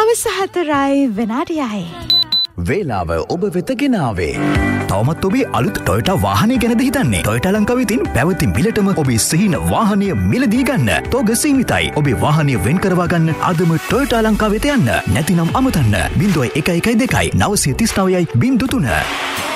හවස 4යි විනාඩියයි. වේලාව ඔබ වෙත ගෙනාවේ. තවමත් ඔබේ අලුත් ටොයෝටා වාහනය ගැනද හිතන්නේ? ටොයෝටා ලංකාවේ තියෙන පැවති මිලටම ඔබේ සිහින වාහනය මිලදී ගන්න. තෝග සීමිතයි. ඔබේ වාහනය වෙන් කරවා ගන්න අදම ටොයෝටා ලංකාවට යන්න. නැතිනම් අමතන්න 0112 939 03.